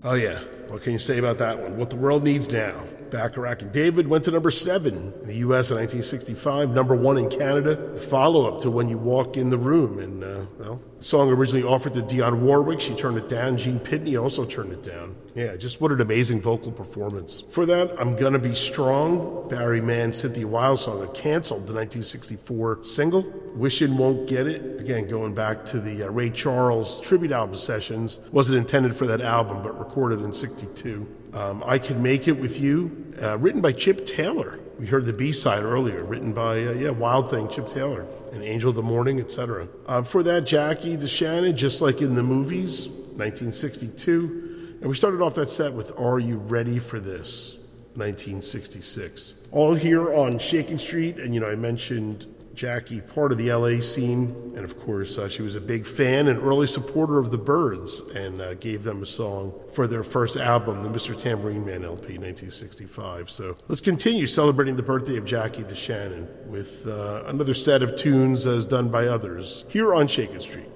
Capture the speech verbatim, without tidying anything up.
Oh, yeah. What can you say about that one? What the World Needs Now. Bacharach and David went to number seven in the U S in nineteen sixty-five, number one in Canada. The follow-up to When You Walk in the Room. And, uh, well, the song originally offered to Dionne Warwick. She turned it down. Gene Pitney also turned it down. Yeah, just what an amazing vocal performance. For that, I'm Gonna Be Strong, Barry Mann, Cynthia Wilde song that canceled the nineteen sixty-four single. Wishin' Won't Get It, again, going back to the uh, Ray Charles tribute album sessions. Wasn't intended for that album, but recorded in sixty-two. Um, I Can Make It With You, uh, written by Chip Taylor. We heard the B-side earlier, written by, uh, yeah, Wild Thing, Chip Taylor, and Angel of the Morning, et cetera. Uh, for that, Jackie DeShannon, Just Like in the Movies, nineteen sixty-two. And we started off that set with Are You Ready for This, nineteen sixty-six. All here on Shakin' Street, and, you know, I mentioned Jackie, part of the L A scene, and of course uh, she was a big fan and early supporter of the Byrds, and uh, gave them a song for their first album, the Mister Tambourine Man L P, nineteen sixty-five. So let's continue celebrating the birthday of Jackie DeShannon with uh, another set of tunes as done by others here on Shakin' Street.